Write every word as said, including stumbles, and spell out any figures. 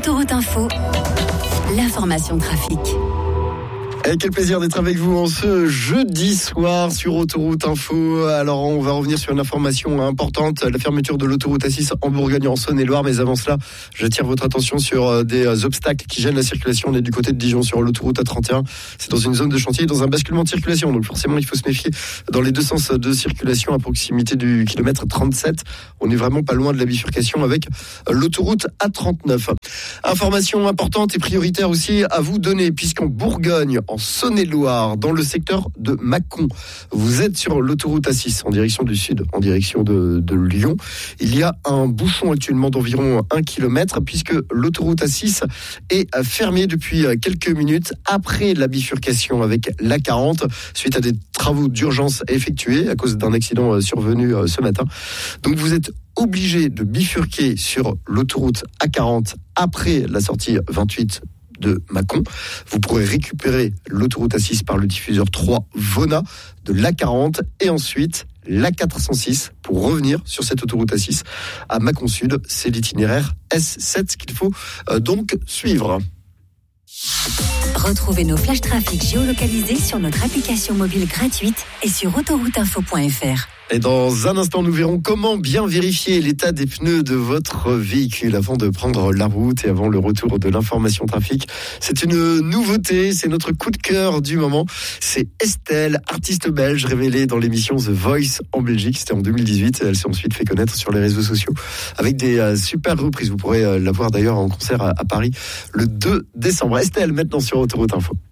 Autoroute Info, l'information trafic. Et quel plaisir d'être avec vous en ce jeudi soir sur Autoroute Info. Alors on va revenir sur une information importante, la fermeture de l'autoroute A six en Bourgogne en Saône-et-Loire. Mais avant cela, j'attire votre attention sur des obstacles qui gênent la circulation. On est du côté de Dijon sur l'autoroute A trente et un. C'est dans une zone de chantier, dans un basculement de circulation. Donc forcément, il faut se méfier dans les deux sens de circulation à proximité du kilomètre trente-sept. On est vraiment pas loin de la bifurcation avec l'autoroute A trente-neuf. Information importante et prioritaire aussi à vous donner, puisqu'en Bourgogne, en Saône-et-Loire, dans le secteur de Mâcon, vous êtes sur l'autoroute A six en direction du sud, en direction de, de Lyon. Il y a un bouchon actuellement d'environ un kilomètre, puisque l'autoroute A six est fermée depuis quelques minutes après la bifurcation avec l'A quarante, suite à des travaux d'urgence effectués à cause d'un accident survenu ce matin. Donc vous êtes obligé de bifurquer sur l'autoroute A quarante après la sortie vingt-huit de Mâcon. Vous pourrez récupérer l'autoroute A six par le diffuseur trois Vona de l'A quarante et ensuite l'A quatre cent six pour revenir sur cette autoroute A six à Mâcon Sud. C'est l'itinéraire S sept qu'il faut euh, donc suivre. Retrouvez nos flash trafic géolocalisés sur notre application mobile gratuite et sur autoroute info point f r. Et dans un instant, nous verrons comment bien vérifier l'état des pneus de votre véhicule avant de prendre la route et avant le retour de l'information trafic. C'est une nouveauté, c'est notre coup de cœur du moment. C'est Estelle, artiste belge révélée dans l'émission The Voice en Belgique. C'était en deux mille dix-huit. Elle s'est ensuite fait connaître sur les réseaux sociaux avec des euh, super reprises. Vous pourrez euh, la voir d'ailleurs en concert à, à Paris le deux décembre. Estelle, maintenant sur Autoroute Info.